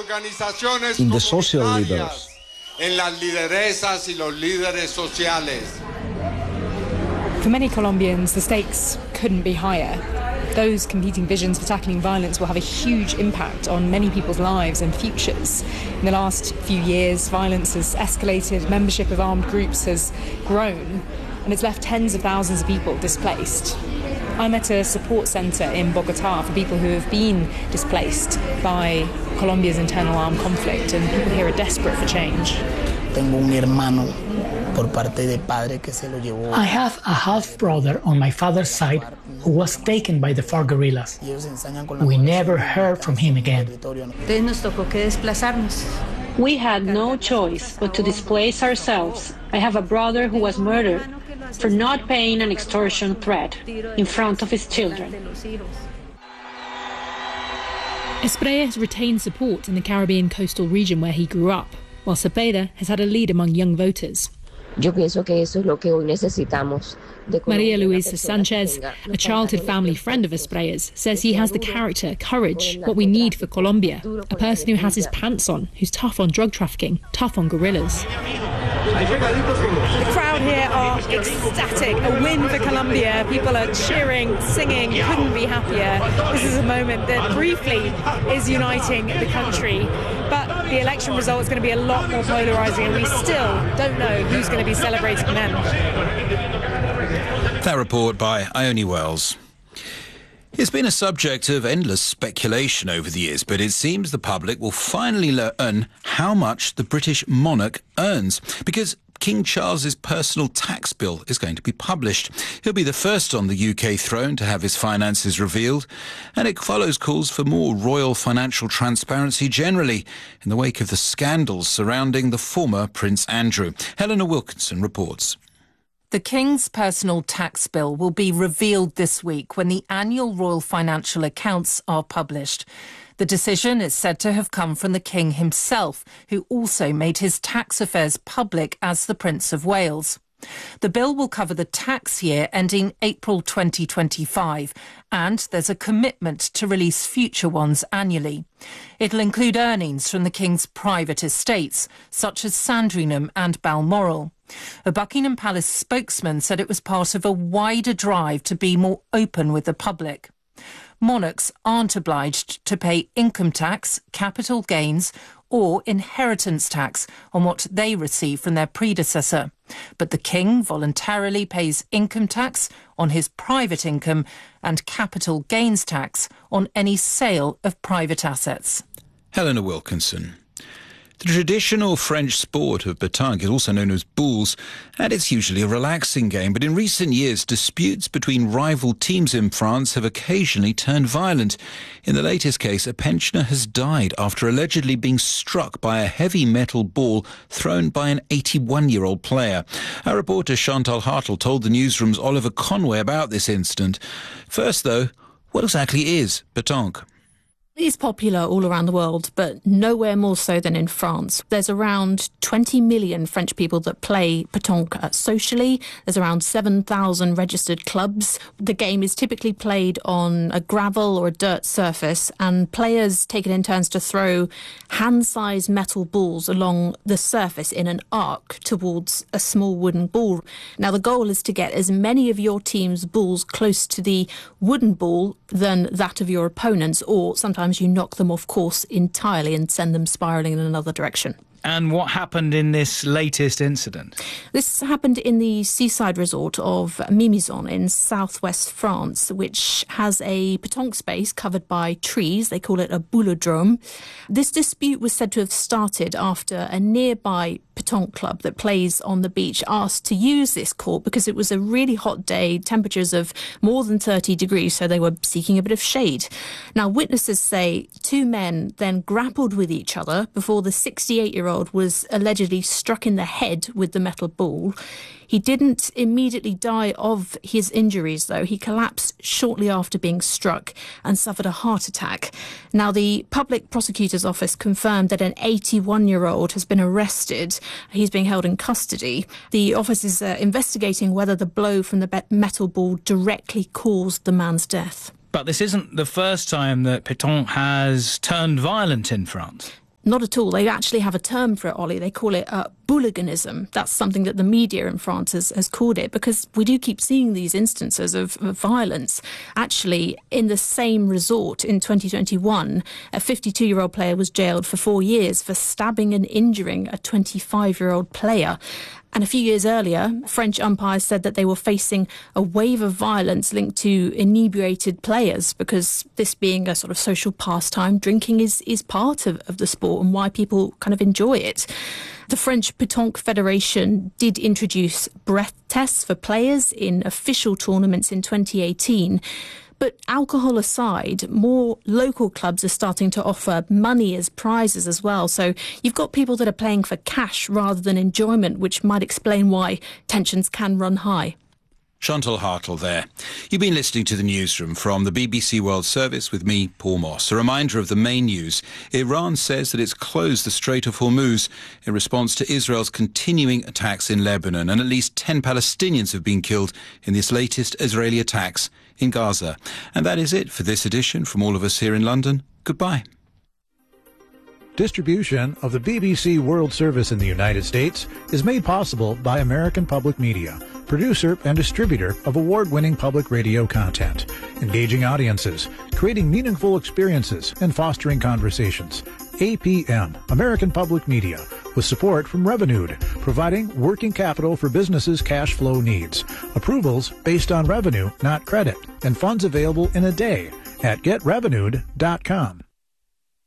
in the social leaders, en las lideresas y los líderes sociales. For many Colombians, the stakes couldn't be higher. Those competing visions for tackling violence will have a huge impact on many people's lives and futures. In the last few years, violence has escalated, membership of armed groups has grown, and it's left tens of thousands of people displaced. I'm at a support centre in Bogotá for people who have been displaced by Colombia's internal armed conflict, and people here are desperate for change. Tengo un hermano por parte de padre que se lo llevó. I have a half-brother on my father's side who was taken by the FARC guerrillas. We never heard from him again. We had no choice but to displace ourselves. I have a brother who was murdered for not paying an extortion threat in front of his children. Espriella has retained support in the Caribbean coastal region where he grew up, while Cepeda has had a lead among young voters. Maria Luisa Sanchez, a childhood family friend of Esprella's, says he has the character, courage, what we need for Colombia. A person who has his pants on, who's tough on drug trafficking, tough on guerrillas. The crowd here are ecstatic. A win for Colombia. People are cheering, singing, couldn't be happier. This is a moment that briefly is uniting the country. But the election result is going to be a lot more polarising, and we still don't know who's going to be celebrating them. That report by Ione Wells. It's been a subject of endless speculation over the years, but it seems the public will finally learn how much the British monarch earns, because King Charles's personal tax bill is going to be published. He'll be the first on the UK throne to have his finances revealed, and it follows calls for more royal financial transparency generally in the wake of the scandals surrounding the former Prince Andrew. Helena Wilkinson reports. The King's personal tax bill will be revealed this week when the annual royal financial accounts are published. The decision is said to have come from the King himself, who also made his tax affairs public as the Prince of Wales. The bill will cover the tax year ending April 2025, and there's a commitment to release future ones annually. It'll include earnings from the King's private estates, such as Sandringham and Balmoral. A Buckingham Palace spokesman said it was part of a wider drive to be more open with the public. Monarchs aren't obliged to pay income tax, capital gains or inheritance tax on what they receive from their predecessor. But the King voluntarily pays income tax on his private income and capital gains tax on any sale of private assets. Helena Wilkinson. The traditional French sport of pétanque is also known as boules, and it's usually a relaxing game. But in recent years, disputes between rival teams in France have occasionally turned violent. In the latest case, a pensioner has died after allegedly being struck by a heavy metal ball thrown by an 81-year-old player. Our reporter Chantal Hartle told the newsroom's Oliver Conway about this incident. First, though, what exactly is pétanque? It's popular all around the world, but nowhere more so than in France. There's around 20 million French people that play pétanque socially. There's around 7,000 registered clubs. The game is typically played on a gravel or a dirt surface, and players take it in turns to throw hand-sized metal balls along the surface in an arc towards a small wooden ball. Now, the goal is to get as many of your team's balls close to the wooden ball than that of your opponents, or sometimes you knock them off course entirely and send them spiralling in another direction. And what happened in this latest incident? This happened in the seaside resort of Mimizon in southwest France, which has a pétanque space covered by trees. They call it a boulodrome. This dispute was said to have started after a nearby pétanque club that plays on the beach asked to use this court because it was a really hot day, temperatures of more than 30 degrees, so they were seeking a bit of shade. Now, witnesses say two men then grappled with each other before the 68-year-old was allegedly struck in the head with the metal ball. He didn't immediately die of his injuries, though. He collapsed shortly after being struck and suffered a heart attack. Now, the public prosecutor's office confirmed that an 81-year-old has been arrested. He's being held in custody. The office is investigating whether the blow from the metal ball directly caused the man's death. But this isn't the first time that pétanque has turned violent in France. Not at all. They actually have a term for it, Ollie. They call it hooliganism. That's something that the media in France has called it, because we do keep seeing these instances of violence. Actually, in the same resort in 2021, a 52-year-old player was jailed for 4 years for stabbing and injuring a 25-year-old player. And a few years earlier, French umpires said that they were facing a wave of violence linked to inebriated players, because this being a sort of social pastime, drinking is part of the sport and why people kind of enjoy it. The French Pétanque Federation did introduce breath tests for players in official tournaments in 2018. But alcohol aside, more local clubs are starting to offer money as prizes as well. So you've got people that are playing for cash rather than enjoyment, which might explain why tensions can run high. Chantal Hartle there. You've been listening to the newsroom from the BBC World Service with me, Paul Moss. A reminder of the main news. Iran says that it's closed the Strait of Hormuz in response to Israel's continuing attacks in Lebanon, and at least 10 Palestinians have been killed in this latest Israeli attacks in Gaza. And that is it for this edition. From all of us here in London, goodbye. Distribution of the BBC World Service in the United States is made possible by American Public Media, producer and distributor of award-winning public radio content, engaging audiences, creating meaningful experiences, and fostering conversations. APM, American Public Media, with support from Revenued, providing working capital for businesses' cash flow needs. Approvals based on revenue, not credit, and funds available in a day at getrevenued.com.